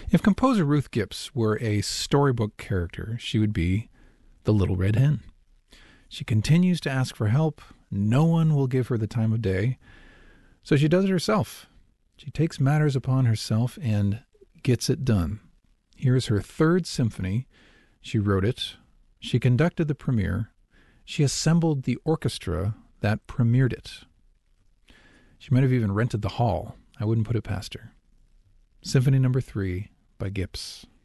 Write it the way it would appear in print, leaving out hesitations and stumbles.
If composer Ruth Gips were a storybook character, she would be the Little Red Hen. She continues to ask for help. No one will give her the time of day. So she does it herself. She takes matters upon herself and gets it done. Here is her third symphony. She wrote it. She conducted the premiere. She assembled the orchestra that premiered it. She might have even rented the hall. I wouldn't put it past her. Symphony number 3 by Gips.